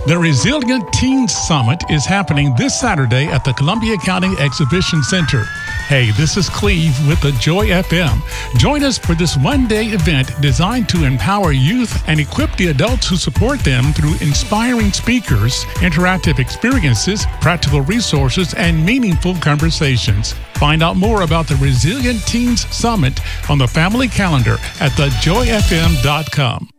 The Resilient Teens Summit is happening this Saturday at the Columbia County Exhibition Center. Hey, this is Cleve with the Joy FM. Join us for this one-day event designed to empower youth and equip the adults who support them through inspiring speakers, interactive experiences, practical resources, and meaningful conversations. Find out more about the Resilient Teens Summit on the family calendar at thejoyfm.com.